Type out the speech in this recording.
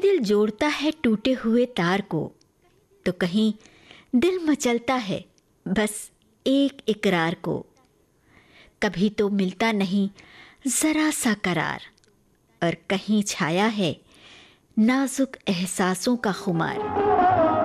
दिल जोड़ता है टूटे हुए तार को, तो कहीं दिल मचलता है बस एक इकरार को। कभी तो मिलता नहीं ज़रा सा करार, और कहीं छाया है नाजुक एहसासों का खुमार।